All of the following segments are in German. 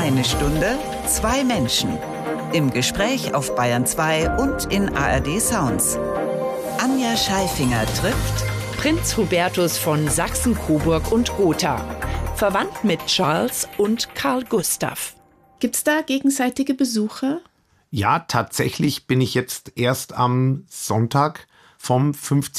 Eine Stunde, zwei Menschen. Im Gespräch auf Bayern 2 und in ARD Sounds. Anja Scheifinger trifft Prinz Hubertus von Sachsen-Coburg und Gotha. Verwandt mit Charles und Karl Gustav. Gibt's da gegenseitige Besuche? Ja, tatsächlich bin ich jetzt erst am Sonntag vom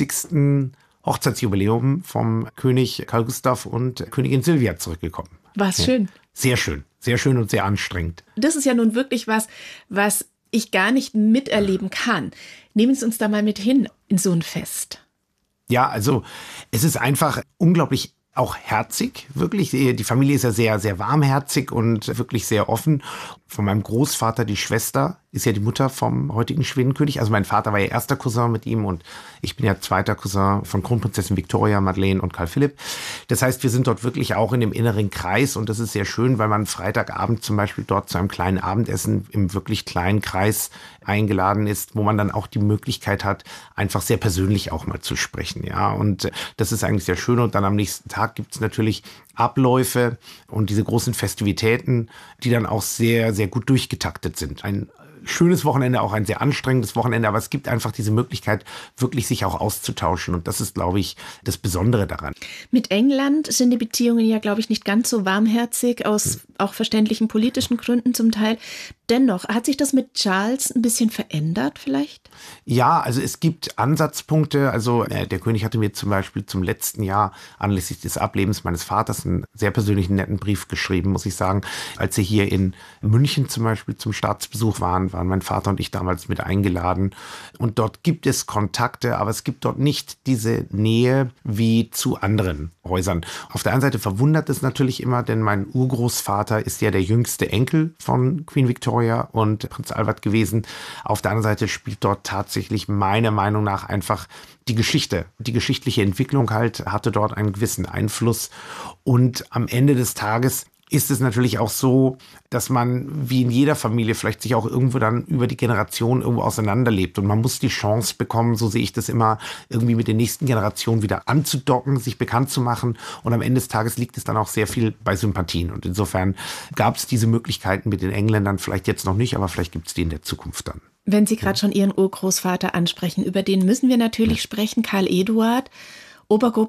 50. Hochzeitsjubiläum vom König Karl Gustav und Königin Silvia zurückgekommen. War's schön? Sehr schön und sehr anstrengend. Das ist ja nun wirklich was ich gar nicht miterleben kann. Nehmen Sie uns da mal mit hin in so ein Fest. Ja, also es ist einfach unglaublich auch herzig, wirklich. Die Familie ist ja sehr, sehr warmherzig und wirklich sehr offen. Von meinem Großvater, die Schwester, ist ja die Mutter vom heutigen Schwedenkönig. Also mein Vater war ja erster Cousin mit ihm und ich bin ja zweiter Cousin von Kronprinzessin Victoria, Madeleine und Karl Philipp. Das heißt, wir sind dort wirklich auch in dem inneren Kreis und das ist sehr schön, weil man Freitagabend zum Beispiel dort zu einem kleinen Abendessen im wirklich kleinen Kreis eingeladen ist, wo man dann auch die Möglichkeit hat, einfach sehr persönlich auch mal zu sprechen. Ja, und das ist eigentlich sehr schön. Und dann am nächsten Tag gibt es natürlich Abläufe und diese großen Festivitäten, die dann auch sehr, sehr gut durchgetaktet sind. Ein schönes Wochenende, auch ein sehr anstrengendes Wochenende, aber es gibt einfach diese Möglichkeit, wirklich sich auch auszutauschen und das ist, glaube ich, das Besondere daran. Mit England sind die Beziehungen ja, glaube ich, nicht ganz so warmherzig, aus auch verständlichen politischen Gründen zum Teil. Dennoch, hat sich das mit Charles ein bisschen verändert vielleicht? Ja, also es gibt Ansatzpunkte. Also der König hatte mir zum Beispiel zum letzten Jahr anlässlich des Ablebens meines Vaters einen sehr persönlichen, netten Brief geschrieben, muss ich sagen. Als sie hier in München zum Beispiel zum Staatsbesuch waren mein Vater und ich damals mit eingeladen. Und dort gibt es Kontakte, aber es gibt dort nicht diese Nähe wie zu anderen Häusern. Auf der einen Seite verwundert es natürlich immer, denn mein Urgroßvater ist ja der jüngste Enkel von Queen Victoria und Prinz Albert gewesen. Auf der anderen Seite spielt dort tatsächlich meiner Meinung nach einfach die Geschichte. Die geschichtliche Entwicklung halt hatte dort einen gewissen Einfluss. Und am Ende des Tages ist es natürlich auch so, dass man wie in jeder Familie vielleicht sich auch irgendwo dann über die Generation irgendwo auseinanderlebt. Und man muss die Chance bekommen, so sehe ich das immer, irgendwie mit den nächsten Generationen wieder anzudocken, sich bekannt zu machen. Und am Ende des Tages liegt es dann auch sehr viel bei Sympathien. Und insofern gab es diese Möglichkeiten mit den Engländern vielleicht jetzt noch nicht, aber vielleicht gibt es die in der Zukunft dann. Wenn Sie gerade schon Ihren Urgroßvater ansprechen, über den müssen wir natürlich sprechen, Karl Eduard,